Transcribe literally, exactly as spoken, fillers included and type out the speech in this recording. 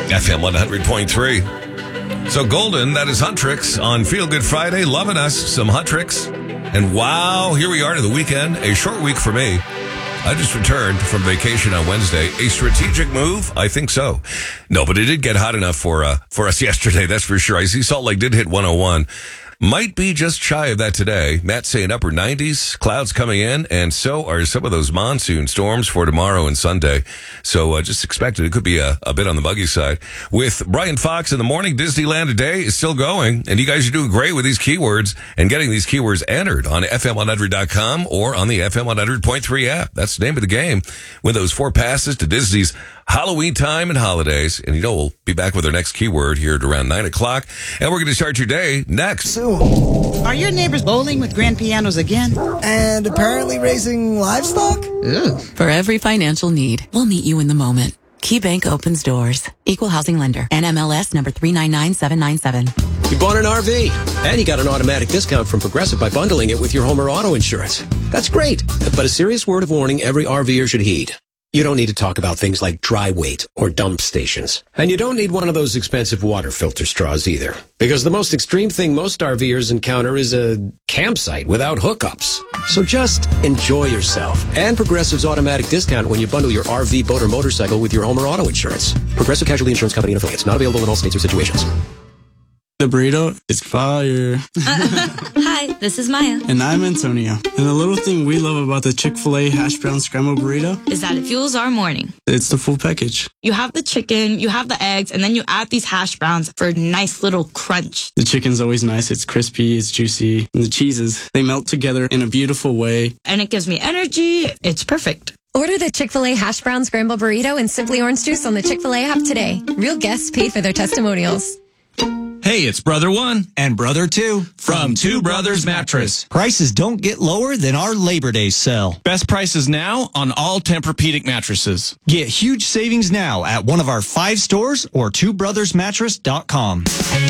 F M one hundred point three. So Golden, that is Huntrix on Feel Good Friday. Loving us some Huntrix. And wow, here we are to the weekend. A short week for me. I just returned from vacation on Wednesday. A strategic move? I think so. No, but it did get hot enough for uh, for us yesterday, that's for sure. I see Salt Lake did hit one oh one. Might be just shy of that today. Matt's saying upper nineties, clouds coming in, and so are some of those monsoon storms for tomorrow and Sunday. So uh, just expect it. It could be a, a bit on the buggy side. With Brian Fox in the morning, Disneyland today is still going, and you guys are doing great with these keywords and getting these keywords entered on F M one hundred dot com or on the F M one hundred point three app. That's the name of the game. With those four passes to Disney's Halloween time and holidays. And you know, we'll be back with our next keyword here at around nine o'clock. And we're going to start your day next. Are your neighbors bowling with grand pianos again? And apparently raising livestock? Ooh. For every financial need, we'll meet you in the moment. KeyBank opens doors. Equal housing lender. N M L S number three nine nine seven nine seven. You bought an R V, and you got an automatic discount from Progressive by bundling it with your home or auto insurance. That's great, but a serious word of warning every RVer should heed. You don't need to talk about things like dry weight or dump stations. And you don't need one of those expensive water filter straws either. Because the most extreme thing most RVers encounter is a campsite without hookups. So just enjoy yourself. And Progressive's automatic discount when you bundle your R V, boat, or motorcycle with your home or auto insurance. Progressive Casualty Insurance Company and affiliates. Not available in all states or situations. The burrito is fire. Uh, hi, this is Maya. And I'm Antonio. And the little thing we love about the Chick-fil-A hash brown scrambled burrito is that it fuels our morning. It's the full package. You have the chicken, you have the eggs, and then you add these hash browns for a nice little crunch. The chicken's always nice. It's crispy, it's juicy. And the cheeses, they melt together in a beautiful way. And it gives me energy. It's perfect. Order the Chick-fil-A hash brown scrambled burrito and Simply Orange Juice on the Chick-fil-A app today. Real guests pay for their testimonials. Hey, it's Brother One and Brother Two from Two Brothers Mattress. Prices don't get lower than our Labor Day sale. Best prices now on all Tempur-Pedic mattresses. Get huge savings now at one of our five stores or two brothers mattress dot com.